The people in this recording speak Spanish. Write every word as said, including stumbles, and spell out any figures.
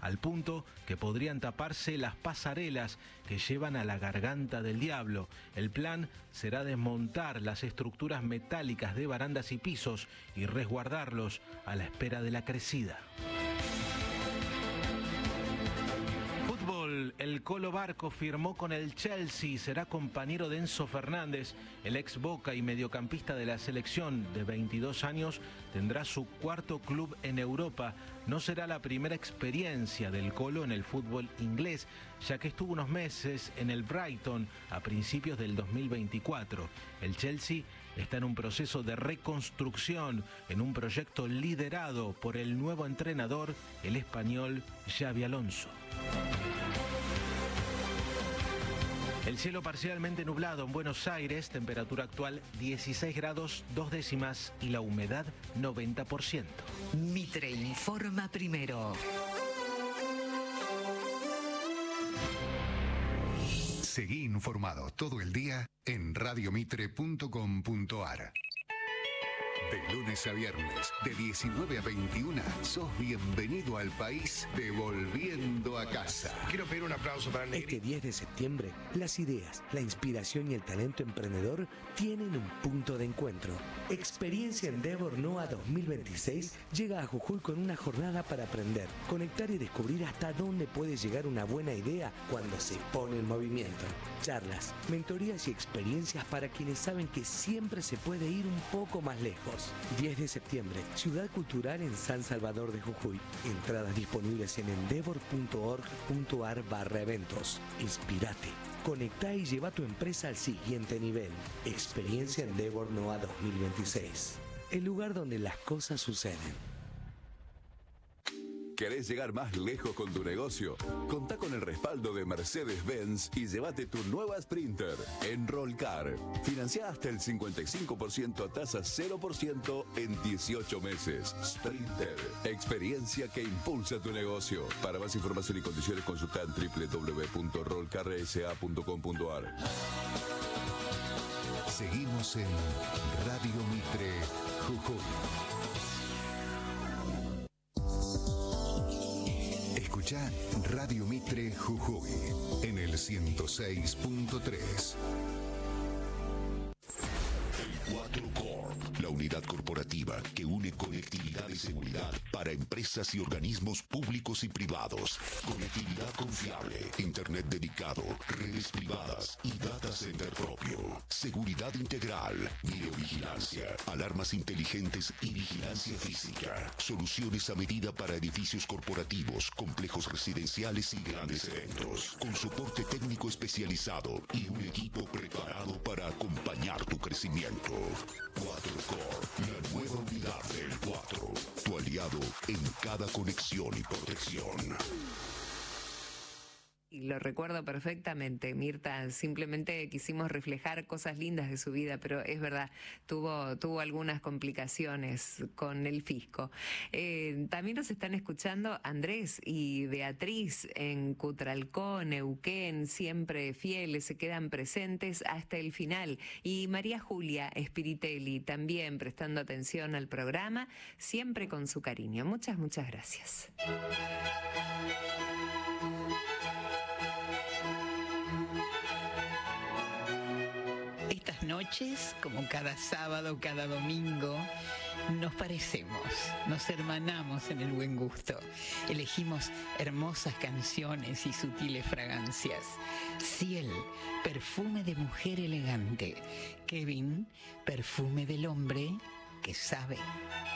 al punto que podrían taparse las pasarelas que llevan a la garganta del diablo. El plan será desmontar las estructuras metálicas de barandas y pisos y resguardarlos a la espera de la crecida. El Colo Barco firmó con el Chelsea y será compañero de Enzo Fernández. El ex Boca y mediocampista de la selección de veintidós años tendrá su cuarto club en Europa. No será la primera experiencia del Colo en el fútbol inglés, ya que estuvo unos meses en el Brighton a principios del dos mil veinticuatro. El Chelsea está en un proceso de reconstrucción, en un proyecto liderado por el nuevo entrenador, el español Xabi Alonso. El cielo parcialmente nublado en Buenos Aires, temperatura actual dieciséis grados dos décimas y la humedad noventa por ciento. Mitre informa primero. Seguí informado todo el día en radio mitre punto com punto ar. De lunes a viernes, de diecinueve a veintiuna, sos bienvenido al país de Volviendo a Casa. Quiero pedir un aplauso para el Negri. Este diez de septiembre, las ideas, la inspiración y el talento emprendedor tienen un punto de encuentro. Experiencia Endeavor NOA dos mil veintiséis llega a Jujuy con una jornada para aprender, conectar y descubrir hasta dónde puede llegar una buena idea cuando se pone en movimiento. Charlas, mentorías y experiencias para quienes saben que siempre se puede ir un poco más lejos. diez de septiembre, Ciudad Cultural en San Salvador de Jujuy. Entradas disponibles en endeavor punto org punto ar barra eventos. Inspirate, conectá y lleva tu empresa al siguiente nivel. Experiencia Endeavor NOA dos mil veintiséis. El lugar donde las cosas suceden. ¿Querés llegar más lejos con tu negocio? Contá con el respaldo de Mercedes-Benz y llévate tu nueva Sprinter en Rollcar. Financiá hasta el cincuenta y cinco por ciento a tasa cero por ciento en dieciocho meses. Sprinter, experiencia que impulsa tu negocio. Para más información y condiciones consultá en doble u doble u doble u punto rollcarsa punto com punto ar. Seguimos en Radio Mitre Jujuy. Escuchá Radio Mitre Jujuy en el ciento seis punto tres. El cuatro Corp, la unidad corporativa que une conectividad y seguridad para empresas y organismos públicos y privados. Conectividad confiable, internet dedicado, redes privadas y data center propio. Seguridad integral, videovigilancia, alarmas inteligentes y vigilancia física. Soluciones a medida para edificios corporativos, complejos residenciales y grandes eventos. Con soporte técnico especializado y un equipo preparado para acompañar tu crecimiento. cuatro Corp, la nueva unidad del cuatro. Tu aliado en cada conexión y protección. Y lo recuerdo perfectamente, Mirta, simplemente quisimos reflejar cosas lindas de su vida, pero es verdad, tuvo, tuvo algunas complicaciones con el fisco. Eh, también nos están escuchando Andrés y Beatriz en Cutralcó, Neuquén, siempre fieles, se quedan presentes hasta el final. Y María Julia Spiritelli también prestando atención al programa, siempre con su cariño. Muchas, muchas gracias. Estas noches, como cada sábado, cada domingo, nos parecemos, nos hermanamos en el buen gusto. Elegimos hermosas canciones y sutiles fragancias. Ciel, perfume de mujer elegante. Kevin, perfume del hombre que sabe.